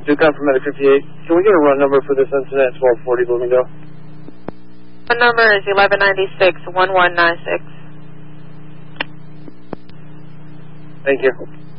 Ducon from Medic 58. Can we get a run number for this incident at 1240 Bloomingdale? Run number is 1196-1196. Thank you.